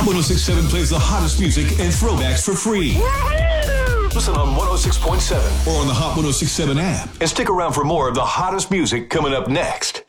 1067 plays the hottest music and throwbacks for free. Listen on 106.7 or on the Hot 1067 app. And stick around for more of the hottest music coming up next.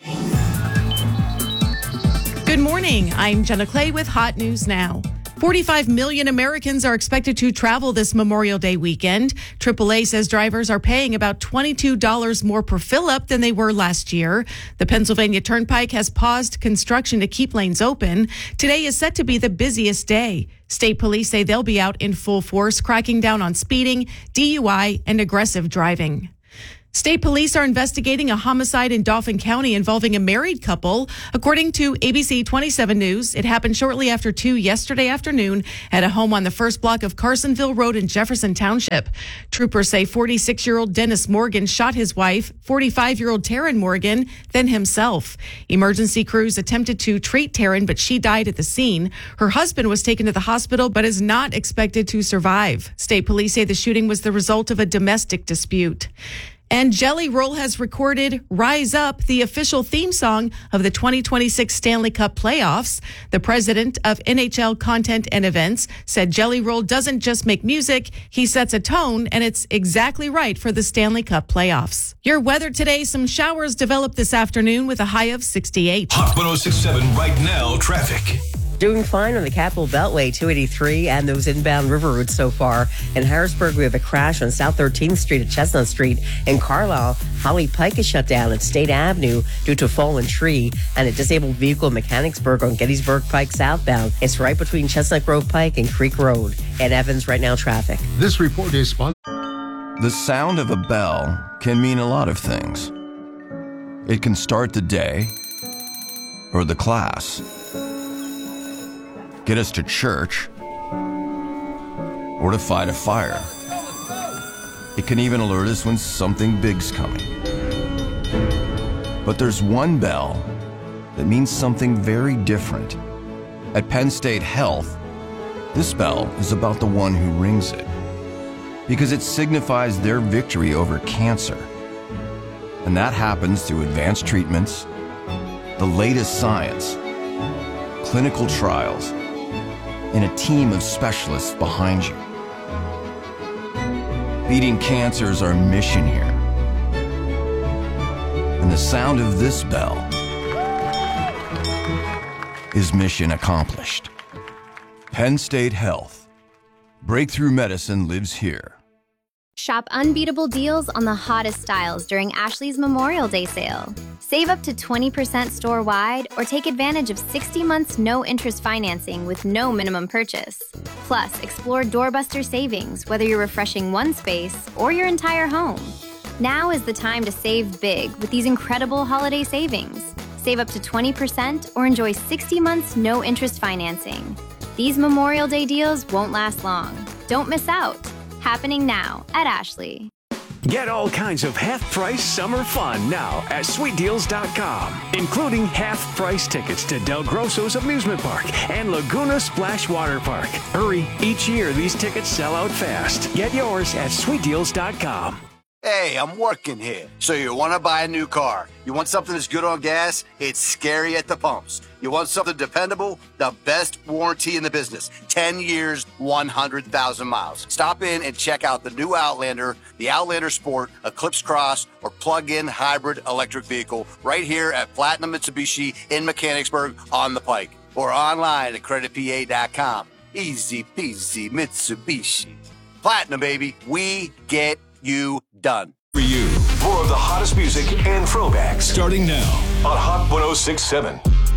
Good morning. I'm Jenna Clay with Hot News Now. 45 million Americans are expected to travel this Memorial Day weekend. AAA says drivers are paying about $22 more per fill-up than they were last year. The Pennsylvania Turnpike has paused construction to keep lanes open. Today is set to be the busiest day. State police say they'll be out in full force, cracking down on speeding, DUI, and aggressive driving. State police are investigating a homicide in Dauphin County involving a married couple. According to ABC 27 News, it happened shortly after 2 yesterday afternoon at a home on the first block of Carsonville Road in Jefferson Township. Troopers say 46-year-old Dennis Morgan shot his wife, 45-year-old Taryn Morgan, then himself. Emergency crews attempted to treat Taryn, but she died at the scene. Her husband was taken to the hospital, but is not expected to survive. State police say the shooting was the result of a domestic dispute. And Jelly Roll has recorded Rise Up, the official theme song of the 2026 Stanley Cup playoffs. The president of NHL Content and Events said Jelly Roll doesn't just make music, he sets a tone, and it's exactly right for the Stanley Cup playoffs. Your weather today, some showers develop this afternoon with a high of 68. Hot 1067 right now, traffic. Doing fine on the Capital Beltway, 283, and those inbound river routes so far. In Harrisburg, we have a crash on South 13th Street at Chestnut Street. In Carlisle, Holly Pike is shut down at State Avenue due to a fallen tree, and a disabled vehicle in Mechanicsburg on Gettysburg Pike southbound. It's right between Chestnut Grove Pike and Creek Road. Ed Evans, right now, traffic. This report is sponsored. The sound of a bell can mean a lot of things. It can start the day or the class, get us to church, or to fight a fire. It can even alert us when something big's coming. But there's one bell that means something very different. At Penn State Health, this bell is about the one who rings it, because it signifies their victory over cancer. And that happens through advanced treatments, the latest science, clinical trials, and a team of specialists behind you. Beating cancer is our mission here. And the sound of this bell is mission accomplished. Penn State Health. Breakthrough medicine lives here. Shop unbeatable deals on the hottest styles during Ashley's Memorial Day sale. Save up to 20% store-wide or take advantage of 60 months no-interest financing with no minimum purchase. Plus, explore doorbuster savings, whether you're refreshing one space or your entire home. Now is the time to save big with these incredible holiday savings. Save up to 20% or enjoy 60 months no-interest financing. These Memorial Day deals won't last long. Don't miss out. Happening now at Ashley. Get all kinds of half-price summer fun now at sweetdeals.com, including half-price tickets to Del Grosso's Amusement Park and Laguna Splash Water Park. Hurry, each year these tickets sell out fast. Get yours at sweetdeals.com. Hey, I'm working here. So you want to buy a new car. You want something that's good on gas? It's scary at the pumps. You want something dependable? The best warranty in the business. 10 years, 100,000 miles. Stop in and check out the new Outlander, the Outlander Sport, Eclipse Cross, or plug-in hybrid electric vehicle right here at Platinum Mitsubishi in Mechanicsburg on the Pike. Or online at creditpa.com. Easy peasy Mitsubishi. Platinum, baby. We get you done. For you, more of the hottest music and throwbacks starting now on Hot 1067.